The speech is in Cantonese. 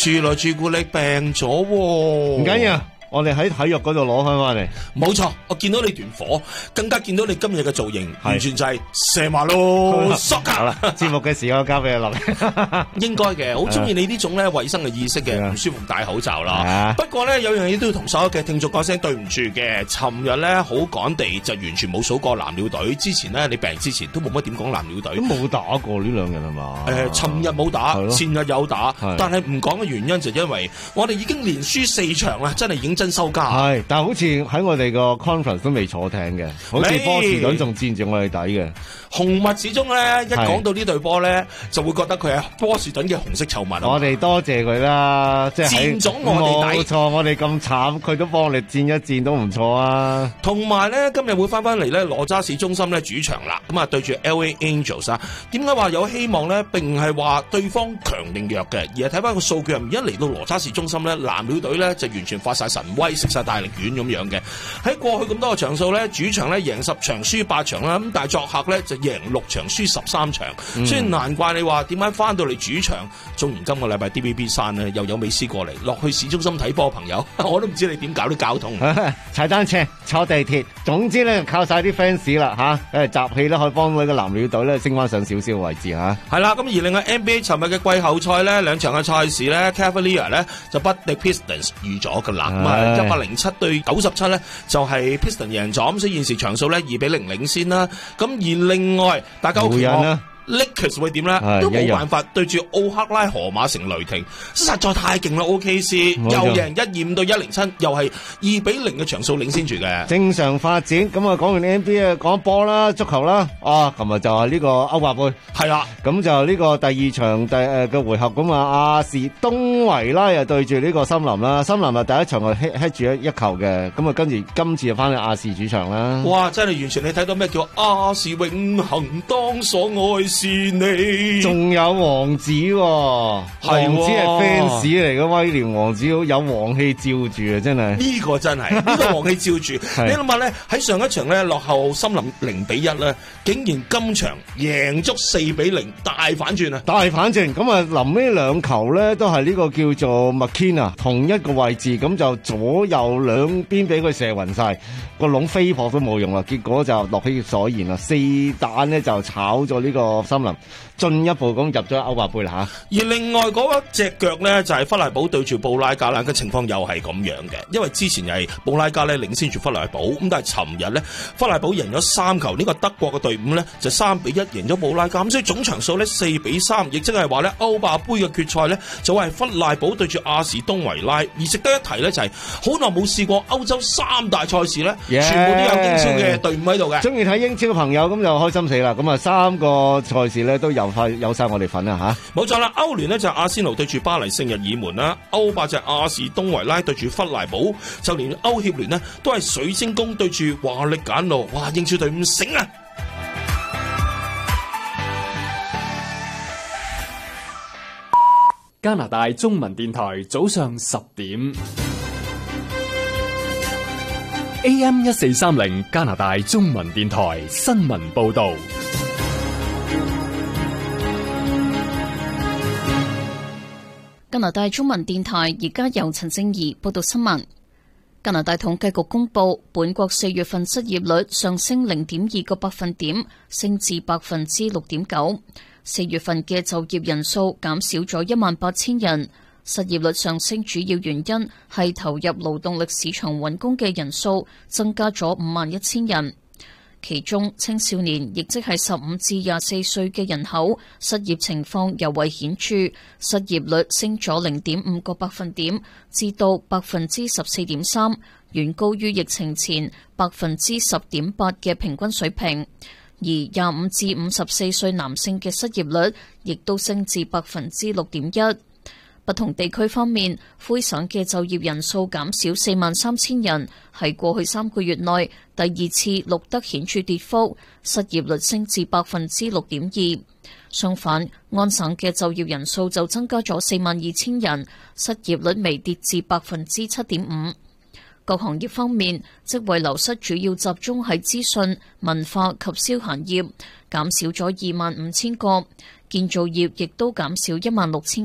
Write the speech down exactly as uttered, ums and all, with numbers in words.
住來朱古力病咗喎， 唔緊要。我哋喺體育嗰度攞翻翻嚟， 冇錯。我見到你團火，更加見到你今日嘅造型，完全就係射馬咯。 好啦，節目嘅時間交俾阿林， 應該嘅，好中意你呢種咧衛生嘅意識嘅，唔舒服戴口罩啦。不過咧有樣嘢都要同所有嘅聽眾講聲對唔住嘅。尋日咧好趕地就完全冇數過藍鳥隊。之前咧你病之前都冇乜點講藍鳥隊， 都冇打過呢兩日係嘛？ 誒，尋日冇打，前日有打，但係唔講嘅原因就因為我哋已經連輸四場啦，真係已經真收家。 係，但係好似喺我哋個 conference 都未坐艇嘅，好似波士頓仲佔住我哋底嘅。 紅襪始終咧一講到呢隊波咧，就會覺得佢係波士頓嘅紅色臭襪。 我哋多謝佢啦，即係佔咗我哋底。 冇錯，我哋咁慘，佢都幫我哋佔一佔都唔錯啊。 同埋咧，今日會翻翻嚟咧羅渣士中心咧主場啦，咁啊對住 L A Angels 啊。點解話有希望咧？並唔係話對方強定弱嘅，而係睇翻個數據入面，一嚟到羅渣士中心咧，藍鳥隊咧就完全發晒神威，食晒大力丸咁樣嘅。喺過去咁多個場數咧，主場咧贏十場輸八場啦，咁但係作客咧就贏六場輸十三場，嗯、所以難怪你話點解翻到嚟主場，縱然今個禮拜 D V B 山咧又有美斯過嚟，落去市中心睇波，朋友我都唔知你點搞啲交通， 踩單車、坐地鐵，總之咧靠晒啲 fans 啦吓，誒集氣咧可以幫到個藍鳥隊咧升翻上少少位置吓。係啦，咁而另外 N B A 尋日嘅季後賽咧，兩場嘅賽事咧 Cavalier 咧就不敵 Pistons 預咗噶啦，咁啊一百零七對九十七咧就係 Pistons 贏咗，咁所以現時場數咧二比零領先啦。咁而另外大家好期望Lakers 會點咧？都冇辦法對住奧克拉荷馬城雷霆，實在太勁啦 ！O K C 又贏一二五對一零七，又係二比零嘅場數領先住嘅。 正常發展咁啊，講完 N B A 講波啦、足球啦。啊，琴日就係呢個歐霸盃， 係啦。 咁就呢個第二場第誒嘅回合咁啊，亞士東維拉又對住呢個森林啦。森林啊第一場就 hit 住一一球嘅，咁啊跟住今次就翻去亞士主場啦。 哇！真係完全你睇到咩叫亞士永恆當所愛是你， 仲有王子、哦，王子係 fans 嚟嘅，威廉王子有王氣照住啊！真係呢個真係呢個王氣照住。你諗下咧，喺上一場咧落後森林零比一咧，竟然今場贏足四比零，大反轉啊！ 大反轉咁啊！臨尾兩球咧都係呢個叫做麥堅啊，同一個位置咁就左右兩邊俾佢射暈晒，個籠飛撲都冇用啦。結果就落起所言啦，四蛋咧就炒咗呢個森林。進一步咁入咗歐霸盃啦吓， 而另外嗰一隻腳咧就係弗賴堡對住布拉加啦嘅情況又係咁樣嘅，因為之前係布拉加咧領先住弗賴堡，咁但係尋日咧弗賴堡贏咗三球，呢、這個德國嘅隊伍咧就三比一贏咗布拉加，咁所以總場數咧四比三，亦即係話咧歐霸盃嘅決賽咧就係弗賴堡對住亞士東維拉，而值得一提咧就係好耐冇試過歐洲三大賽事咧，yeah. 全部都有英超嘅隊伍喺度嘅， 中意睇英超嘅朋友咁就開心死啦，咁啊三個賽事咧都有。有晒我哋份啦吓， 冇錯啦！歐聯呢就係阿仙奴對住巴黎聖日耳門啦，歐霸就係亞士東維拉對住弗賴堡，就連歐協聯呢都係水晶宮對住華力簡奴，哇！英超隊伍醒啊！ 加拿大中文電台早上十點 ，A M 一四三零加拿大中文電台新聞報道。 加拿大中文電台而家由陳正儀報道新聞。加拿大統計局公布，本國四月份失業率上升零點二個百分點，升至百分之六點九。四月份嘅就業人數減少咗一萬八千人。失業率上升主要原因係投入勞動力市場揾工嘅人數增加咗五萬一千人。其中青少年，亦即係十五至廿四歲嘅人口失業情況尤為顯著，失業率升咗零點五個百分點，至到百分之十四點三，遠高於疫情前百分之十點八嘅平均水平。而廿五至五十四歲男性嘅失業率亦都升至百分之六點一。不同地區方面，魁省嘅就業人數減少四萬三千人，係過去三個月內第二次錄得顯著跌幅，失業率升至百分之六點二。相反，安省嘅就業人數就增加咗四萬二千人，失業率微跌至百分之七點五。各行業方面，職位流失主要集中喺資訊、文化及消閒業，減少咗二萬五千個；建造業亦都減少一萬六千